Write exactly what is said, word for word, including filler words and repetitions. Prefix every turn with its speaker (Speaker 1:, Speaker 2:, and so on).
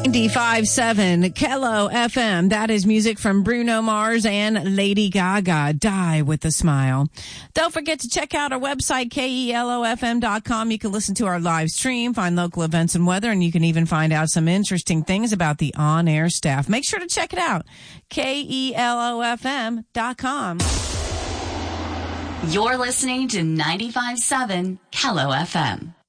Speaker 1: ninety-five point seven Kello F M. That is music from Bruno Mars and Lady Gaga. Die with a Smile. Don't forget to check out our website, K E L O F M dot com. You can listen to our live stream, find local events and weather, and you can even find out some interesting things about the on-air staff. Make sure to check it out, K E L O F M dot com.
Speaker 2: You're listening to ninety-five point seven Kello F M.